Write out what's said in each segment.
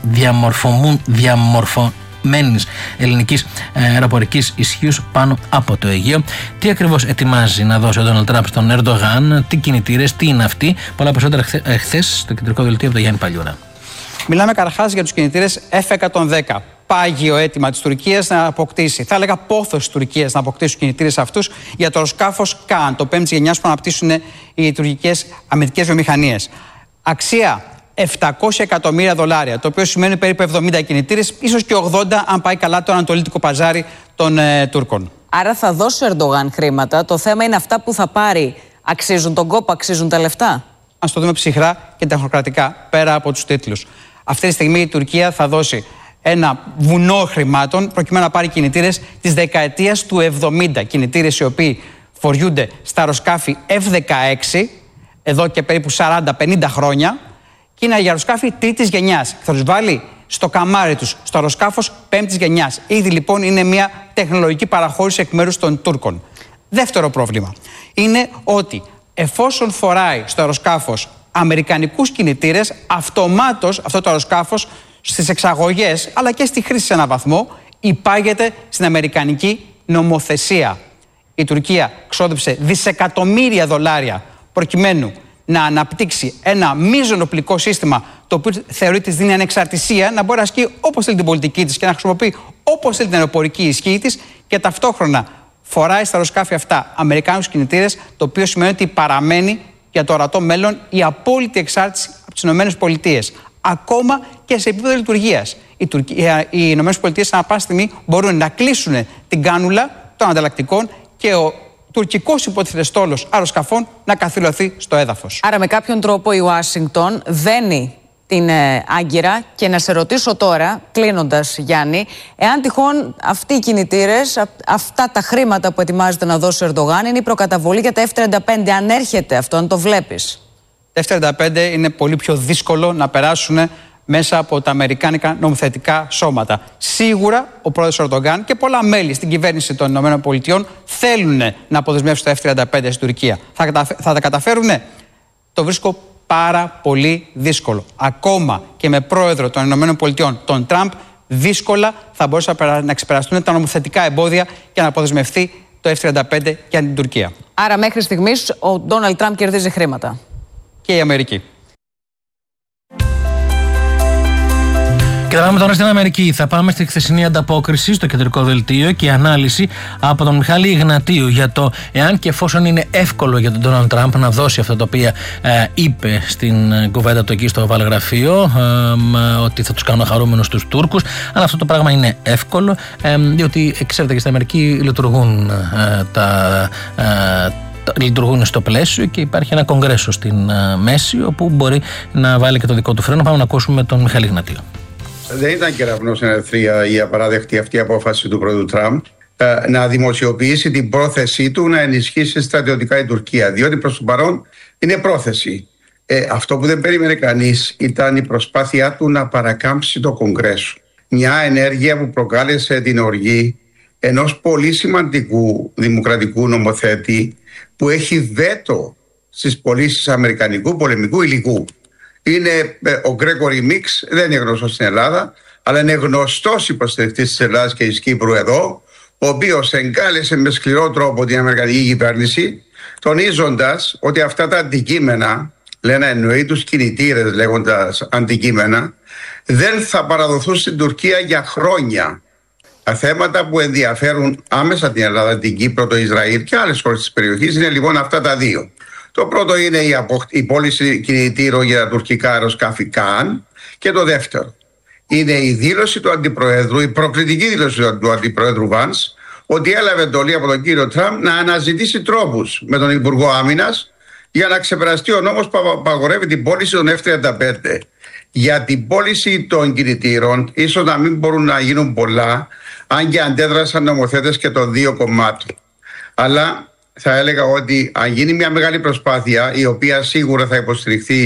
διαμορφωμένης ελληνικής αεροπορικής ισχύους πάνω από το Αιγαίο. Τι ακριβώς ετοιμάζει να δώσει ο Ντόναλντ Τραμπ στον Ερντογάν, τι κινητήρες, τι είναι αυτοί, πολλά περισσότερα χθες στο κεντρικό δελτίο από τον Γιάννη Παλιούρα. Μιλάμε καταρχάς για τους κινητήρες F-110. Πάγιο αίτημα της Τουρκίας να αποκτήσει, θα έλεγα πόθος της Τουρκίας να αποκτήσει τους κινητήρες αυτούς για το αεροσκάφος Καν, το 5ης γενιάς που αναπτύσσουν οι τουρκικές αμυντικές βιομηχανίες. Αξία $700 εκατομμύρια, το οποίο σημαίνει περίπου 70 κινητήρες, ίσως και 80 αν πάει καλά το ανατολικό παζάρι των Τούρκων. Άρα θα δώσει ο Ερντογάν χρήματα. Το θέμα είναι αυτά που θα πάρει αξίζουν τον κόπο, αξίζουν τα λεφτά. Ας το δούμε ψυχρά και τεχνοκρατικά, πέρα από τους τίτλους. Αυτή τη στιγμή η Τουρκία θα δώσει ένα βουνό χρημάτων προκειμένου να πάρει κινητήρες της δεκαετίας του 70. Κινητήρες οι οποίοι φοριούνται στα αεροσκάφη F-16 εδώ και περίπου 40-50 χρόνια και είναι για αεροσκάφη τρίτης γενιάς. Θα τους βάλει στο καμάρι τους, στο αεροσκάφος πέμπτης γενιάς. Ήδη λοιπόν είναι μια τεχνολογική παραχώρηση εκ μέρους των Τούρκων. Δεύτερο πρόβλημα είναι ότι εφόσον φοράει στο αεροσκάφος αμερικανικούς κινητήρες, αυτομάτως αυτό το αεροσκάφος στις εξαγωγές αλλά και στη χρήση σε έναν βαθμό υπάγεται στην αμερικανική νομοθεσία. Η Τουρκία ξόδεψε δισεκατομμύρια δολάρια προκειμένου να αναπτύξει ένα μείζον οπλικό σύστημα το οποίο θεωρεί της δίνει ανεξαρτησία να μπορεί να ασκεί όπως θέλει την πολιτική της και να χρησιμοποιεί όπως θέλει την αεροπορική ισχύ της και ταυτόχρονα φοράει στα αεροσκάφη αυτά αμερικάνικους κινητήρες, το οποίο σημαίνει ότι παραμένει για το ορατό μέλλον η απόλυτη εξάρτηση από τις ΗΠΑ. Ακόμα και σε επίπεδο λειτουργίας. Οι ΗΠΑ ανά πάση στιγμή μπορούν να κλείσουν την κάνουλα των ανταλλακτικών και ο τουρκικός υποτίθεται στόλος αεροσκαφών να καθυλωθεί στο έδαφος. Άρα με κάποιον τρόπο η Ουάσιγκτον δένει την άγκυρα και να σε ρωτήσω τώρα, κλείνοντας Γιάννη, εάν τυχόν αυτοί οι κινητήρες, αυτά τα χρήματα που ετοιμάζεται να δώσει ο Ερντογάν είναι η προκαταβολή για τα F-35, αν έρχεται αυτό, αν το βλέπεις. Τα F-35 είναι πολύ πιο δύσκολο να περάσουν μέσα από τα αμερικάνικα νομοθετικά σώματα. Σίγουρα ο πρόεδρος Ερντογάν και πολλά μέλη στην κυβέρνηση των ΗΠΑ θέλουν να αποδεσμεύσουν τα F-35 στην Τουρκία. Θα τα καταφέρουνε? Το βρίσκω πάρα πολύ δύσκολο. Ακόμα και με πρόεδρο των ΗΠΑ, τον Τραμπ, δύσκολα θα μπορούσαν να ξεπεραστούν τα νομοθετικά εμπόδια και να αποδεσμευτεί το F-35 για την Τουρκία. Άρα μέχρι στιγμής ο Ντόναλντ Τραμπ κερδίζει χρήματα. Και η Αμερική. Και θα πάμε τώρα στην Αμερική. Θα πάμε στη χθεσινή ανταπόκριση στο κεντρικό δελτίο και ανάλυση από τον Μιχάλη Ιγνατίου για το εάν και εφόσον είναι εύκολο για τον Ντόναλντ Τραμπ να δώσει αυτά τα οποία είπε στην κουβέντα του εκεί στο Oval Γραφείο, ότι θα τους κάνουν χαρούμενους τους Τούρκους. Αν αυτό το πράγμα είναι εύκολο, διότι ξέρετε και στην Αμερική λειτουργούν στο πλαίσιο και υπάρχει ένα κογκρέσο στην μέση όπου μπορεί να βάλει και το δικό του φρένο. Πάμε να ακούσουμε τον Μιχάλη Ιγνατίου. Δεν ήταν κεραυνός εν ευθεία η απαράδεκτη αυτή απόφαση του πρόεδρου Τραμπ να δημοσιοποιήσει την πρόθεσή του να ενισχύσει στρατιωτικά η Τουρκία, διότι προς το παρόν είναι πρόθεση. Αυτό που δεν περίμενε κανείς ήταν η προσπάθειά του να παρακάμψει το Κογκρέσο. Μια ενέργεια που προκάλεσε την οργή ενός πολύ σημαντικού δημοκρατικού νομοθέτη που έχει βέτο στις πωλήσεις αμερικανικού πολεμικού υλικού. Είναι ο Γκρέγκορι Μίξ, δεν είναι γνωστός στην Ελλάδα, αλλά είναι γνωστός υποστηρικτής της Ελλάδας και της Κύπρου εδώ, ο οποίος εγκάλεσε με σκληρό τρόπο την αμερικανική κυβέρνηση, τονίζοντας ότι αυτά τα αντικείμενα, λένε εννοεί τους κινητήρες λέγοντας αντικείμενα, δεν θα παραδοθούν στην Τουρκία για χρόνια. Τα θέματα που ενδιαφέρουν άμεσα την Ελλάδα, την Κύπρο, το Ισραήλ και άλλες χώρες της περιοχής είναι λοιπόν αυτά τα δύο. Το πρώτο είναι η πώληση κινητήρων για τα τουρκικά αεροσκάφη Καν και το δεύτερο είναι η δήλωση του Αντιπροέδρου, η προκλητική δήλωση του Αντιπροέδρου Βάνς ότι έλαβε εντολή από τον κύριο Τραμπ να αναζητήσει τρόπους με τον Υπουργό Άμυνας για να ξεπεραστεί ο νόμος που απαγορεύει την πώληση των F-35. Για την πώληση των κινητήρων ίσως να μην μπορούν να γίνουν πολλά, αν και αντέδρασαν νομοθέτες και των δύο κομμάτων. Αλλά θα έλεγα ότι αν γίνει μια μεγάλη προσπάθεια, η οποία σίγουρα θα υποστηριχθεί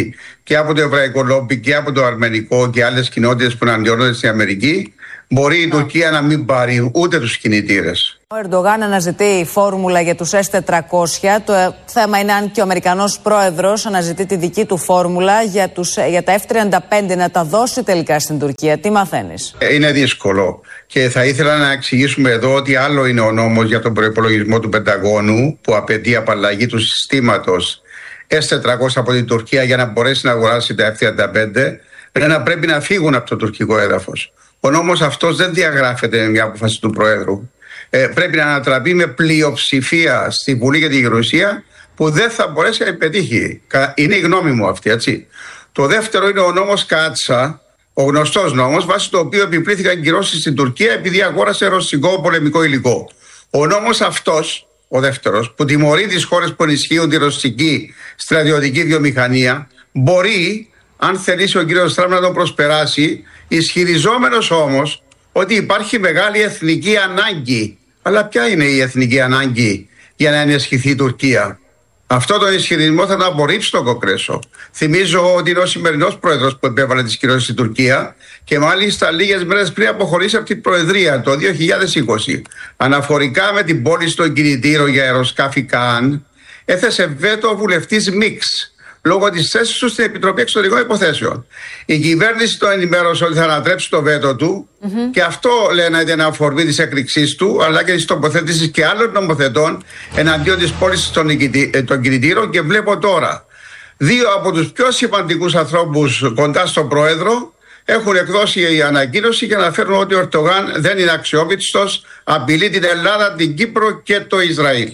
και από το εβραϊκό λόμπι και από το αρμενικό και άλλες κοινότητες που αναντιώνονται στην Αμερική, μπορεί η Τουρκία να μην πάρει ούτε τους κινητήρες. Ο Ερντογάν αναζητεί φόρμουλα για τους S-400. Το θέμα είναι αν και ο Αμερικανός πρόεδρος αναζητεί τη δική του φόρμουλα για τα F-35 να τα δώσει τελικά στην Τουρκία. Τι μαθαίνεις? Είναι δύσκολο και θα ήθελα να εξηγήσουμε εδώ ότι άλλο είναι ο νόμος για τον προϋπολογισμό του Πενταγώνου που απαιτεί απαλλαγή του συστήματος S-400 από την Τουρκία για να μπορέσει να αγοράσει τα F-35, να πρέπει να φύγουν από το τουρκικό έδαφος. Ο νόμος αυτός δεν διαγράφεται με μια απόφαση του Προέδρου. Πρέπει να ανατραπεί με πλειοψηφία στη Βουλή για τη Γερουσία που δεν θα μπορέσει να πετύχει. Είναι η γνώμη μου αυτή, έτσι. Το δεύτερο είναι ο νόμος Κάτσα, ο γνωστός νόμος, βάσει το οποίο επιπλήθηκαν κυρώσεις στην Τουρκία επειδή αγόρασε ρωσικό πολεμικό υλικό. Ο νόμος αυτός, ο δεύτερος, που τιμωρεί τις χώρες που ενισχύουν τη ρωσική στρατιωτική βιομηχανία, μπορεί, αν θελήσει ο κύριος Τραμπ να τον προσπεράσει, ισχυριζόμενος όμως ότι υπάρχει μεγάλη εθνική ανάγκη. Αλλά ποια είναι η εθνική ανάγκη για να ενισχυθεί η Τουρκία? Αυτό τον ισχυρισμό θα τον απορρίψει το Κογκρέσο. Θυμίζω ότι είναι ο σημερινός πρόεδρος που επέβαλε τις κυρώσεις στην Τουρκία και μάλιστα λίγες μέρες πριν αποχωρήσει από την Προεδρία το 2020. Αναφορικά με την πώληση των κινητήρων για αεροσκάφη Καν, έθεσε βέτο ο βουλευτής Μίξ λόγω της θέσης του στην Επιτροπή Εξωτερικών Υποθέσεων. Η κυβέρνηση το ενημέρωσε ότι θα ανατρέψει το βέτο του και αυτό λένε ήταν αφορμή της έκρηξής του, αλλά και της τοποθέτησης και άλλων νομοθετών εναντίον της πώλησης των κινητήρων. Και βλέπω τώρα δύο από τους πιο σημαντικούς ανθρώπους κοντά στον Πρόεδρο έχουν εκδώσει η ανακοίνωση και αναφέρουν ότι ο Ερντογάν δεν είναι αξιόπιστος, απειλεί την Ελλάδα, την Κύπρο και το Ισραήλ.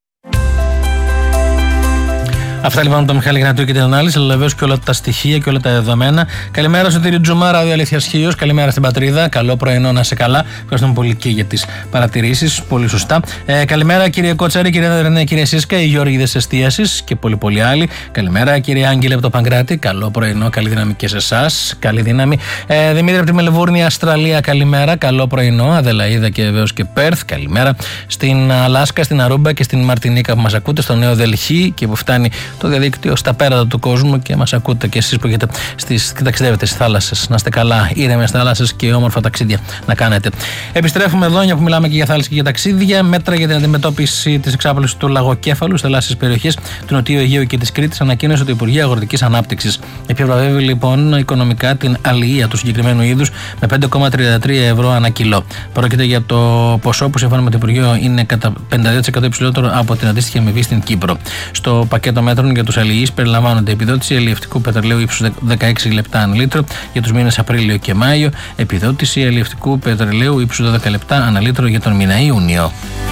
Αυτά λοιπόν από τον Μιχάλη Γνατίου και την ανάλυση, αλλά βεβαίως και όλα τα στοιχεία και όλα τα δεδομένα. Καλημέρα στο Τύριο Τζουμά, Ράδιο Αλήθειας Χίος. Καλημέρα στην πατρίδα. Καλό πρωινό, να είσαι καλά. Ευχαριστούμε πολύ και για τις παρατηρήσεις. Πολύ σωστά. Καλημέρα κύριε Κότσαρη, κύριε Ρενέ, κύριε Σίσκα, οι Γιώργηδες Εστίασης και πολλοί άλλοι. Καλημέρα κύριε Άγγελε από το Παγκράτη. Καλό πρωινό, καλή δύναμη και σε εσάς. Καλή δύναμη. Δημήτρη από τη Μελβούρνη, Αυστραλία. Καλημέρα, καλό πρωινό. Αδελαίδα και βεβαίως και Πέρθ. Καλημέρα. Στην Αλάσκα, στην Αρούμπα και στην Μαρτινίκα που μας ακούτε, στο Νέο Δελχή και που φτάνει το διαδίκτυο στα πέρατα του κόσμου και μας ακούτε και εσείς που έχετε και ταξιδεύετε στις θάλασσες. Να είστε καλά, ήρεμες θάλασσες και όμορφα ταξίδια να κάνετε. Επιστρέφουμε εδώ, μια που μιλάμε και για θάλασσες και για ταξίδια. Μέτρα για την αντιμετώπιση της εξάπλωσης του λαγοκέφαλου στις θαλάσσιες περιοχές του Νοτιού Αιγαίου και της Κρήτης, ανακοίνωσε το Υπουργείο Αγροτικής Ανάπτυξης. Επιβραβεύει λοιπόν οικονομικά την αλληλεία του συγκεκριμένου είδους με 5,33 ευρώ ανά κιλό. Πρόκειται για το ποσό που σύμφωνα με το Υπουργείο είναι κατά 52% υψηλότερο από την αντίστοιχη αμοιβή στην Κύπρο. Στο πακέτο μέτρων για τους αλληλείς περιλαμβάνονται επιδότηση αλλιευτικού πετρελαίου ύψους 16 λεπτά ανά λίτρο για τους μήνες Απρίλιο και Μάιο, επιδότηση αλλιευτικού πετρελαίου ύψους 12 λεπτά ανά λίτρο για τον μήνα Ιούνιο.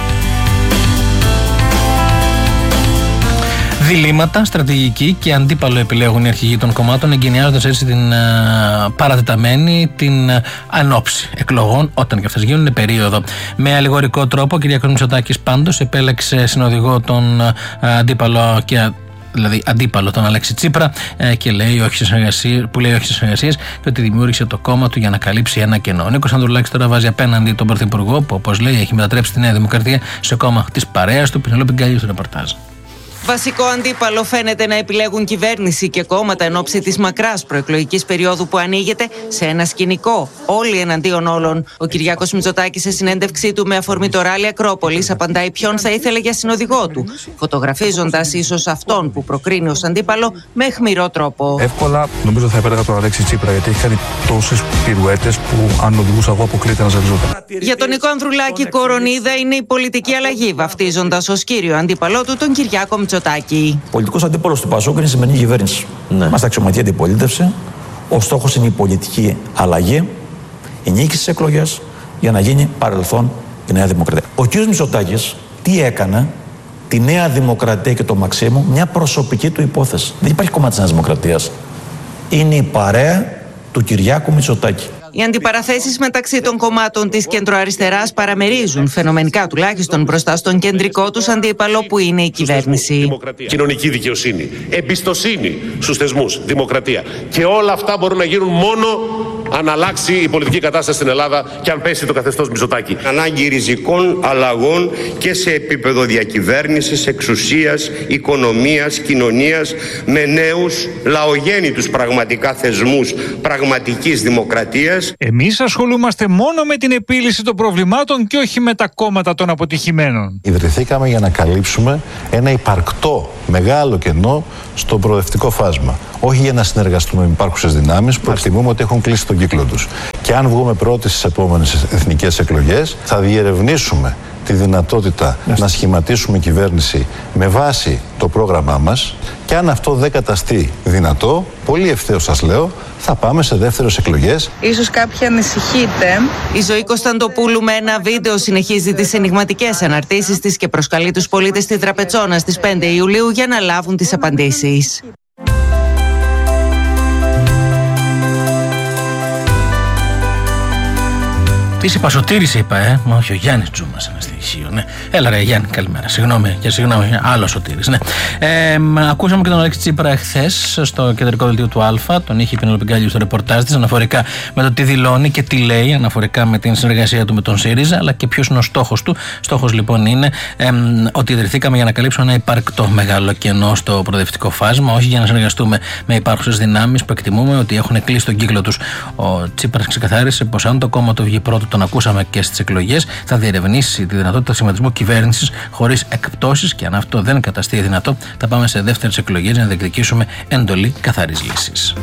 Διλήμματα, στρατηγική και αντίπαλο επιλέγουν οι αρχηγοί των κομμάτων, εγκαινιάζοντας έτσι την παρατεταμένη, την ανόψη εκλογών, όταν και αυτές γίνουν περίοδο. Με αλληγορικό τρόπο, ο Κυριάκος Μητσοτάκης πάντως επέλεξε συνοδηγό τον αντίπαλο τον Αλέξη Τσίπρα και λέει όχι στις εργασίες και ότι δημιούργησε το κόμμα του για να καλύψει ένα κενό. Ο Νίκος Ανδρουλάκης τώρα βάζει απέναντι τον Πρωθυπουργό που, όπως λέει, έχει μετατρέψει τη Νέα Δημοκρατία σε κόμμα της παρέας του. Πινελόπη Γκαλίου στο ρεπορτάζ. Βασικό αντίπαλο φαίνεται να επιλέγουν κυβέρνηση και κόμματα εν ώψη της μακράς προεκλογικής περίοδου που ανοίγεται σε ένα σκηνικό. Όλοι εναντίον όλων. Ο Κυριάκος Μητσοτάκης, σε συνέντευξή του με αφορμή το ράλι Ακρόπολης, απαντάει ποιον θα ήθελε για συνοδηγό του, φωτογραφίζοντας ίσως αυτόν που προκρίνει ως αντίπαλο με αιχμηρό τρόπο. Εύκολα νομίζω θα επέλεγα τον Αλέξη Τσίπρα, γιατί έχει κάνει τόσες πυρουέτες που αν οδηγούσα εγώ αποκλείται να ζαλιζόταν. Για τον Νικό Ανδρουλάκη, κορονίδα είναι η πολιτική αλλαγή, βαφτίζοντας ως κύριο αντίπαλό του τον Κυριάκο Μητσοτάκη. Πολιτικός αντίπαλος του ΠΑΣΟΚ είναι η σημερινή κυβέρνηση. Είμαστε αξιωματική αντιπολίτευση. Ο στόχος είναι η πολιτική αλλαγή, η νίκη στις εκλογές για να γίνει παρελθόν η Νέα Δημοκρατία. Ο κ. Μητσοτάκης τι έκανε? Τη Νέα Δημοκρατία και το Μαξίμου μια προσωπική του υπόθεση. Δεν υπάρχει κόμμα της Νέας Δημοκρατίας. Είναι η παρέα του Κυριάκου Μητσοτάκη. Οι αντιπαραθέσεις μεταξύ των κομμάτων της κεντροαριστεράς παραμερίζουν, φαινομενικά τουλάχιστον, μπροστά στον κεντρικό τους αντίπαλο που είναι η κυβέρνηση. Κοινωνική δικαιοσύνη, εμπιστοσύνη στους θεσμούς, δημοκρατία. Και όλα αυτά μπορούν να γίνουν μόνο αν αλλάξει η πολιτική κατάσταση στην Ελλάδα και αν πέσει το καθεστώς Μητσοτάκη. Ανάγκη ριζικών αλλαγών και σε επίπεδο διακυβέρνησης, εξουσίας, οικονομίας, κοινωνίας, με νέους λαογέννητους πραγματικά θεσμούς πραγματικής δημοκρατίας. Εμείς ασχολούμαστε μόνο με την επίλυση των προβλημάτων και όχι με τα κόμματα των αποτυχημένων. Ιδρυθήκαμε για να καλύψουμε ένα υπαρκτό μεγάλο κενό στο προοδευτικό φάσμα. Όχι για να συνεργαστούμε με υπάρχουσες δυνάμεις που εκτιμούμε ότι έχουν κλείσει τον κύκλο τους. Και αν βγούμε πρώτοι στις επόμενες εθνικές εκλογές, θα διερευνήσουμε τη δυνατότητα να σχηματίσουμε κυβέρνηση με βάση το πρόγραμμά μας, και αν αυτό δεν καταστεί δυνατό, πολύ ευθέως σας λέω, θα πάμε σε δεύτερες εκλογές. Ίσως κάποιοι ανησυχείτε. Η Ζωή Κωνσταντοπούλου με ένα βίντεο συνεχίζει τις ενιγματικές αναρτήσεις της και προσκαλεί τους πολίτες στη Τραπετσόνα στις 5 Ιουλίου για να λάβουν τις απαντήσεις. Τι είπα, Σωτήρης είπα, μα όχι ο Γιάννης Τζούμας, ένα στοιχείο, ναι. Έλα ρε Γιάννη, καλημέρα. Συγγνώμη, άλλο Σωτήρης, ναι. Ακούσαμε και τον Αλέξη Τσίπρα εχθές στο κεντρικό δελτίο του Α, τον είχε η Πενελοπή Γκάλιου στο ρεπορτάζ της, αναφορικά με το τι δηλώνει και τι λέει, αναφορικά με την συνεργασία του με τον ΣΥΡΙΖΑ, αλλά και ποιος είναι ο στόχος του. Στόχος λοιπόν είναι ότι ιδρυθήκαμε για να καλύψουμε ένα υπαρκτό μεγάλο κενό στο προοδευτικό φάσμα, όχι για να συνεργαστούμε με υπάρχουσες δυνάμεις που εκτιμούμε ότι έχουν κλείσει τον κύκλο τους. Ο Τσίπρας ξεκαθάρισε πως αν το κόμμα του βγει πρώτο, τον ακούσαμε και στις εκλογές, θα διερευνήσει τη δυνατότητα σχηματισμού κυβέρνησης χωρίς εκπτώσεις, και αν αυτό δεν καταστεί δυνατό, θα πάμε σε δεύτερες εκλογές για να διεκδικήσουμε εντολή καθαρής λύσης.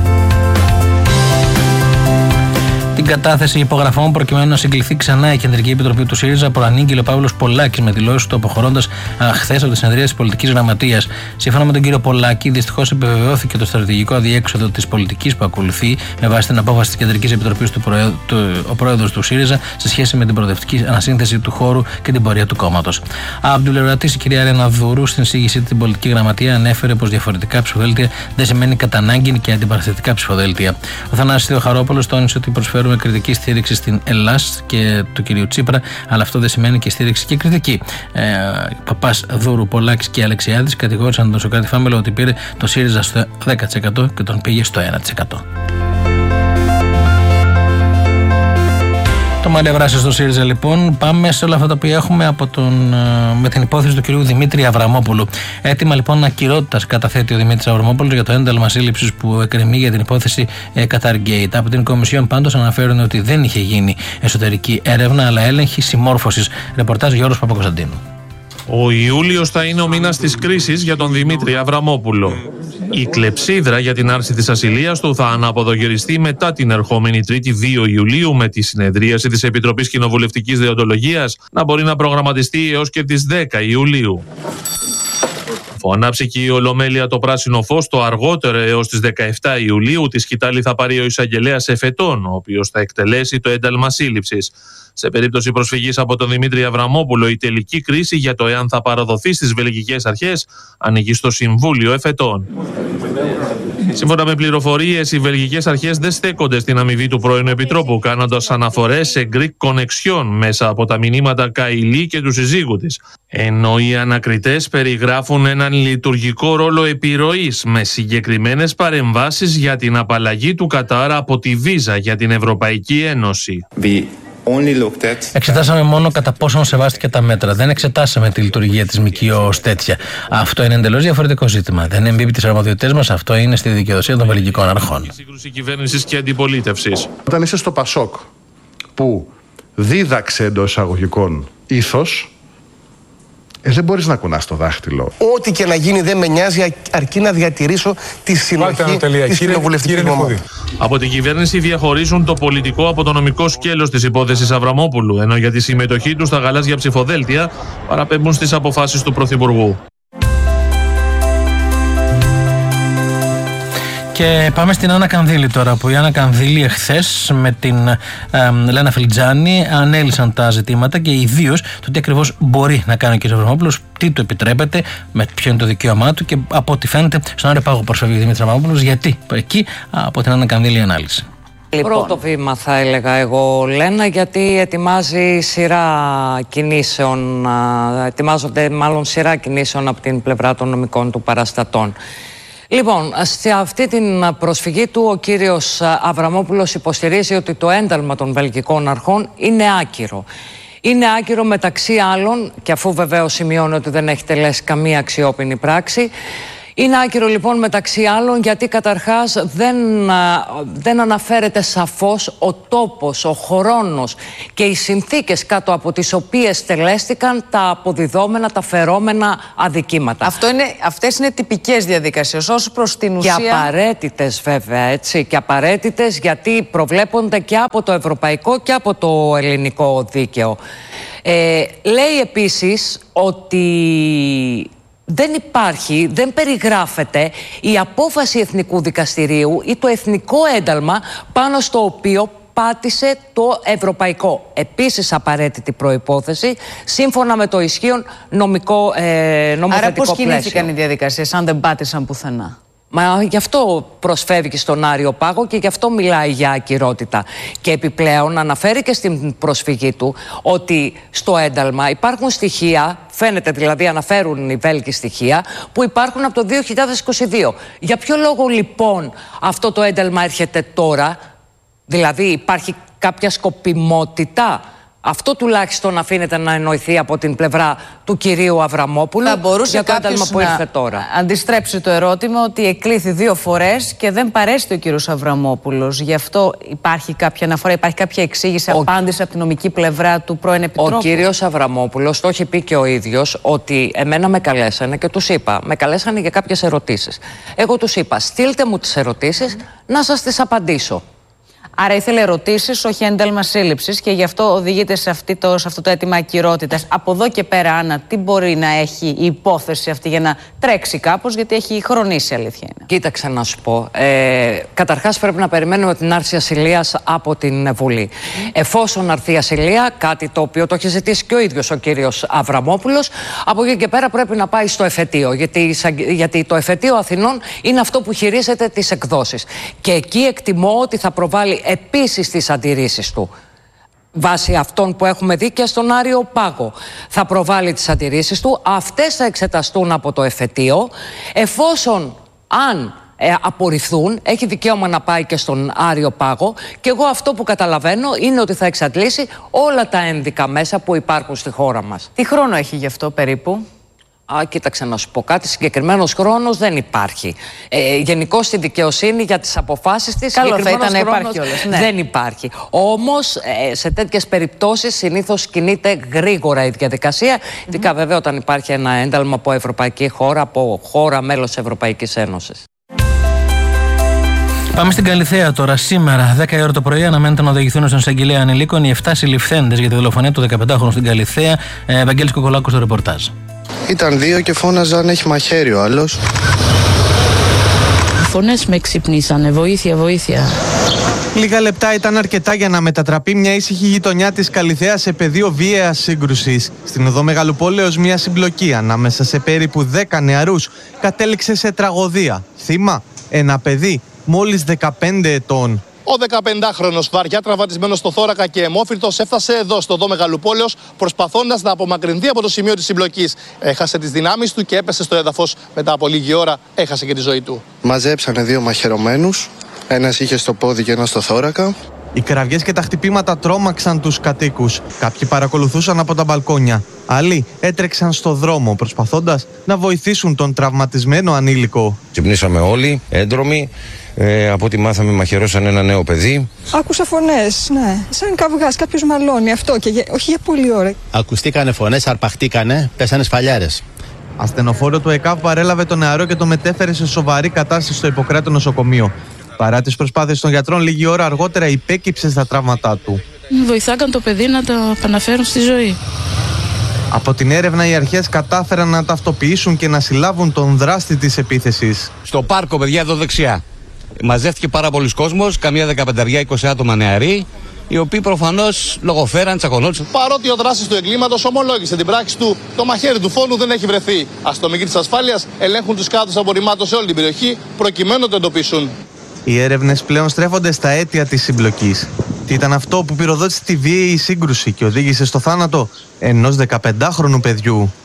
Την κατάθεση υπογραφών προκειμένου να συγκληθεί ξανά η Κεντρική Επιτροπή του ΣΥΡΙΖΑ προανήγγειλε ο Παύλος Πολάκης με δηλώσεις του, αποχωρώντας χθες από τη συνεδρία της Πολιτικής Γραμματείας. Σύμφωνα με τον κύριο Πολάκη, δυστυχώς επιβεβαιώθηκε το στρατηγικό αδιέξοδο της πολιτικής που ακολουθεί με βάση την απόφαση της Κεντρικής Επιτροπής ο πρόεδρος του ΣΥΡΙΖΑ σε σχέση με την προοδευτική ανασύνθεση του χώρου και την πορεία του κόμματος. Από την πλευρά της, η κυρία Ρένα Δούρου, στην εισήγησή της στην Πολιτική Γραμματεία, ανέφερε πως διαφορετικά ψηφοδέλτια δεν σημαίνει κατά ανάγκη και αντιπαραθετικά ψηφοδέλτια. Ο Θανάσης Θεοχαρόπουλος τόνισε ότι προσφέρουμε κριτική στήριξη στην Ελλάς και του κυρίου Τσίπρα, αλλά αυτό δεν σημαίνει και στήριξη και κριτική. Παπάς, Δούρου, Πολάκης και Αλεξιάδης κατηγόρησαν τον Σωκράτη Φάμελο ότι πήρε το ΣΥΡΙΖΑ στο 10% και τον πήγε στο 1%. Το μανεβράσει στο ΣΥΡΙΖΑ λοιπόν. Πάμε σε όλα αυτά τα οποία έχουμε με την υπόθεση του κυρίου Δημήτρη Αβραμόπουλου. Έτοιμα λοιπόν ακυρότητας καταθέτει ο Δημήτρης Αβραμόπουλος για το ένταλμα σύλληψης που εκκρεμεί για την υπόθεση Qatargate. Από την Κομισιόν πάντως αναφέρουν ότι δεν είχε γίνει εσωτερική έρευνα, αλλά έλεγχη συμμόρφωσης. Ρεπορτάζ Γιώργος Παπακοσταντίνου. Ο Ιούλιος θα είναι ο μήνας της κρίσης για τον Δημήτρη Αβραμόπουλο. Η κλεψίδρα για την άρση της ασυλίας του θα αναποδογυριστεί μετά την ερχόμενη 3η 2 Ιουλίου με τη συνεδρίαση της Επιτροπής Κοινοβουλευτικής Δεοντολογίας να μπορεί να προγραμματιστεί έως και τις 10 Ιουλίου. Αφού ανάψει και η Ολομέλεια το πράσινο φως, το αργότερο έως τις 17 Ιουλίου τη σκητάλη θα πάρει ο εισαγγελέας Εφετών, ο οποίος θα εκτελέσει το ένταλμα σύλληψης. Σε περίπτωση προσφυγής από τον Δημήτρη Αβραμόπουλο, η τελική κρίση για το εάν θα παραδοθεί στις βελγικές αρχές ανοίγει στο Συμβούλιο Εφετών. Σύμφωνα με πληροφορίες, οι βελγικές αρχές δεν στέκονται στην αμοιβή του πρώην Επιτρόπου, κάνοντας αναφορές σε Greek Connection μέσα από τα μηνύματα Καηλή και του συζύγου της. Ενώ οι ανακριτές περιγράφουν έναν λειτουργικό ρόλο επιρροής με συγκεκριμένες παρεμβάσεις για την απαλλαγή του Κατάρ από τη βίζα για την Ευρωπαϊκή Ένωση. Εξετάσαμε μόνο κατά πόσον σεβάστηκε τα μέτρα. Δεν εξετάσαμε τη λειτουργία της ΜΚΟ ως τέτοια. Αυτό είναι εντελώς διαφορετικό ζήτημα. Δεν εμπίπτει τις αρμοδιότητες μας. Αυτό είναι στη δικαιοδοσία των βελγικών αρχών. Σύγκρουση κυβέρνησης και αντιπολίτευσης. Όταν είσαι στο Πασόκ που δίδαξε εντός εισαγωγικών ήθος, δεν μπορείς να κουνάς το δάχτυλο. Ό,τι και να γίνει δεν με νοιάζει, αρκεί να διατηρήσω τη συνοχή της κοινοβουλευτικής ομάδας. Από την κυβέρνηση διαχωρίζουν το πολιτικό από το νομικό σκέλος της υπόθεσης Αβραμόπουλου, ενώ για τη συμμετοχή του στα γαλάζια ψηφοδέλτια παραπέμπουν στις αποφάσεις του Πρωθυπουργού. Και πάμε στην Άννα Κανδύλη τώρα, που η Άννα Κανδύλη εχθές με την Λένα Φιλτζάνη ανέλυσαν τα ζητήματα και ιδίως το τι ακριβώς μπορεί να κάνει ο κ. Αβραμόπουλος, τι του επιτρέπεται, με ποιο είναι το δικαίωμά του, και από ό,τι φαίνεται στον Άρη Πάγο προσφεύγει ο Δημήτρης Αβραμόπουλος. Γιατί εκεί από την Άννα Κανδύλη η ανάλυση. Πρώτο βήμα θα έλεγα εγώ, Λένα, γιατί ετοιμάζονται σειρά κινήσεων από την πλευρά των νομικών του παραστατών. Λοιπόν, σε αυτή την προσφυγή του ο κύριος Αβραμόπουλος υποστηρίζει ότι το ένταλμα των βελγικών αρχών είναι άκυρο. Είναι άκυρο μεταξύ άλλων, και αφού βεβαίως σημειώνει ότι δεν έχει τελέσει καμία αξιόπινη πράξη, είναι άκυρο λοιπόν μεταξύ άλλων γιατί καταρχάς δεν αναφέρεται σαφώς ο τόπος, ο χρόνος και οι συνθήκες κάτω από τις οποίες τελέστηκαν τα αποδιδόμενα, τα φερόμενα αδικήματα. Αυτές είναι τυπικές διαδικασίες, ως προς την ουσία. Και απαραίτητες βέβαια, έτσι, και απαραίτητες γιατί προβλέπονται και από το ευρωπαϊκό και από το ελληνικό δίκαιο. Λέει επίσης ότι δεν περιγράφεται η απόφαση Εθνικού Δικαστηρίου ή το εθνικό ένταλμα πάνω στο οποίο πάτησε το ευρωπαϊκό. Επίσης απαραίτητη προϋπόθεση σύμφωνα με το ισχύον νομοθετικό πλαίσιο. Άρα πώς κινήθηκαν οι διαδικασίες αν δεν πάτησαν πουθενά? Μα γι' αυτό προσφεύγει στον Άριο Πάγο και γι' αυτό μιλάει για ακυρότητα. Και επιπλέον αναφέρει και στην προσφυγή του ότι στο ένταλμα υπάρχουν στοιχεία, φαίνεται δηλαδή αναφέρουν οι Βέλγοι στοιχεία, που υπάρχουν από το 2022. Για ποιο λόγο λοιπόν αυτό το ένταλμα έρχεται τώρα? Δηλαδή υπάρχει κάποια σκοπιμότητα? Αυτό τουλάχιστον αφήνεται να εννοηθεί από την πλευρά του κυρίου Αβραμόπουλου. Θα μπορούσε κάποιος να αντιστρέψει το ερώτημα ότι εκλήθη 2 φορές και δεν παρέστη ο κύριος Αβραμόπουλος. Γι' αυτό υπάρχει κάποια αναφορά, υπάρχει κάποια εξήγηση, απάντηση από την νομική πλευρά του πρώην Επιτρόπου. Ο κύριος Αβραμόπουλος το έχει πει και ο ίδιος ότι εμένα με καλέσανε και τους είπα, με καλέσανε για κάποιες ερωτήσεις. Εγώ τους είπα, στείλτε μου τις ερωτήσεις να σας τις απαντήσω. Άρα ήθελε ερωτήσεις, όχι ένταλμα σύλληψης, και γι' αυτό οδηγείται σε αυτό το αίτημα ακυρότητας. Από εδώ και πέρα, Άννα, τι μπορεί να έχει η υπόθεση αυτή για να τρέξει κάπως, γιατί έχει χρονίσει, αλήθεια είναι? Κοίταξε να σου πω. Καταρχάς πρέπει να περιμένουμε την άρση ασυλίας από την Βουλή. Εφόσον αρθεί η ασυλία, κάτι το οποίο το έχει ζητήσει και ο ίδιος ο κύριος Αβραμόπουλος, από εκεί και πέρα πρέπει να πάει στο εφετείο. Γιατί το εφετείο Αθηνών είναι αυτό που χειρίζεται τις εκδόσεις. Και εκεί εκτιμώ ότι θα προβάλλει επίσης τις αντιρρήσεις του. Βάσει αυτών που έχουμε δει και στον Άριο Πάγο θα προβάλλει τις αντιρρήσεις του. Αυτές θα εξεταστούν από το εφετείο. Εφόσον αν απορριφθούν, έχει δικαίωμα να πάει και στον Άριο Πάγο, και εγώ αυτό που καταλαβαίνω είναι ότι θα εξαντλήσει όλα τα ένδικα μέσα που υπάρχουν στη χώρα μας. Τι χρόνο έχει γι' αυτό περίπου? Κοίταξε να σου πω κάτι, συγκεκριμένος χρόνος δεν υπάρχει. Γενικώς στη δικαιοσύνη για τις αποφάσεις της συγκεκριμένος χρόνος δεν υπάρχει. Όμως σε τέτοιες περιπτώσεις συνήθως κινείται γρήγορα η διαδικασία, ειδικά βέβαια όταν υπάρχει ένα ένταλμα από ευρωπαϊκή χώρα, από χώρα μέλος της Ευρωπαϊκής Ένωσης. Πάμε στην Καλιθέα τώρα. Σήμερα, 10 η ώρα το πρωί, αναμένεται να οδηγηθούν στον εισαγγελέα ανηλίκων οι 7 συλληφθέντες για τη δολοφονία του 15χρονου στην Καλιθέα. Βαγγέλης Κοκολάκος στο ρεπορτάζ. Ήταν 2 και φώναζαν έχει μαχαίρι ο άλλος. Οι φωνές με ξυπνήσανε, βοήθεια, βοήθεια. Λίγα λεπτά ήταν αρκετά για να μετατραπεί μια ήσυχη γειτονιά της Καλιθέας σε πεδίο βίαιας σύγκρουσης. Στην οδό Μεγαλοπόλεως μια συμπλοκή ανάμεσα σε περίπου 10 νεαρούς κατέληξε σε τραγωδία. Θύμα, ένα παιδί μόλις 15 ετών. Ο 15χρονος, βαριά τραυματισμένος στο θώρακα και αιμόφυρτος, έφτασε εδώ στο οδό Μεγαλοπόλεως προσπαθώντας να απομακρυνθεί από το σημείο της συμπλοκής. Έχασε τις δυνάμεις του και έπεσε στο έδαφος. Μετά από λίγη ώρα έχασε και τη ζωή του. Μαζέψανε 2 μαχαιρωμένους. Ένας είχε στο πόδι και ένας στο θώρακα. Οι κραυγές και τα χτυπήματα τρόμαξαν τους κατοίκους. Κάποιοι παρακολουθούσαν από τα μπαλκόνια. Άλλοι έτρεξαν στο δρόμο προσπαθώντας να βοηθήσουν τον τραυματισμένο ανήλικο. Ξυπνήσαμε όλοι, έντρομοι. Από ό,τι μάθαμε, μαχαιρώσαν ένα νέο παιδί. Άκουσα φωνές, ναι. Σαν καυγάς, κάποιος μαλώνει, αυτό και όχι για πολλή ώρα. Ακουστήκανε φωνές, αρπαχτήκανε, πέσανε σφαλιάρες. Ασθενοφόρο του ΕΚΑΒ παρέλαβε τον νεαρό και το μετέφερε σε σοβαρή κατάσταση στο Ιπποκράτο νοσοκομείο. Παρά τις προσπάθειες των γιατρών, λίγη ώρα αργότερα υπέκυψε στα τραύματά του. Βοηθάκαν το παιδί να το επαναφέρουν στη ζωή. Από την έρευνα, οι αρχές κατάφεραν να ταυτοποιήσουν και να συλλάβουν τον δράστη της επίθεσης. Στο πάρκο, παιδιά, εδώ δεξιά. Μαζεύτηκε πάρα πολλοί κόσμος, καμία 15-20 άτομα νεαροί, οι οποίοι προφανώς λογοφέραν, τσακωνόντουσαν. Παρότι ο δράστης του εγκλήματος ομολόγησε την πράξη του, το μαχαίρι του φόνου δεν έχει βρεθεί. Αστυνομικοί της ασφάλειας ελέγχουν τους κάδους απορριμμάτων σε όλη την περιοχή, προκειμένου να το εντοπίσουν. Οι έρευνες πλέον στρέφονται στα αίτια της συμπλοκής. Τι ήταν αυτό που πυροδότησε τη βίαιη σύγκρουση και οδήγησε στο θάνατο ενός 15χρονου παιδιού?